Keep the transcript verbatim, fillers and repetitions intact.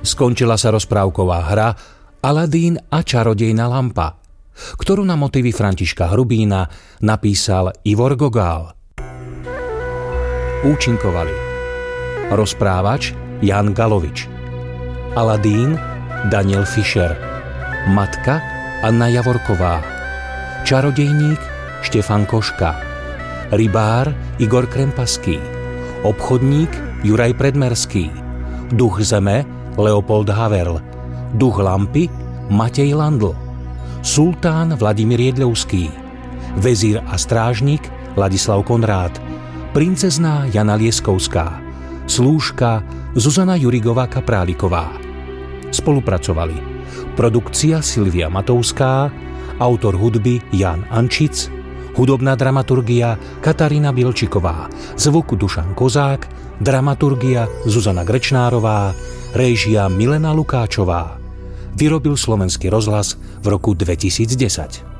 Skončila sa rozprávková hra Aladín a čarodejná lampa, ktorú na motívy Františka Hrubína napísal Ivor Gogál. Účinkovali rozprávač Jan Galovič, Aladín Daniel Fischer, matka Anna Javorková, čarodejník Štefan Koška, rybár Igor Krempaský, obchodník Juraj Predmerský, duch zeme Leopold Haverl, duch lampy Matej Landl, sultán Vladimír Jedľovský, vezír a strážnik Ladislav Konrád, princezná Jana Lieskovská, slúžka Zuzana Jurigová Kapráliková. Spolupracovali produkcia Silvia Matovská, autor hudby Jan Ančic, hudobná dramaturgia Katarína Bielčiková, zvuk Dušan Kozák, dramaturgia Zuzana Grečnárová, réžia Milena Lukáčová. Vyrobil Slovenský rozhlas v roku dvetisícdesať.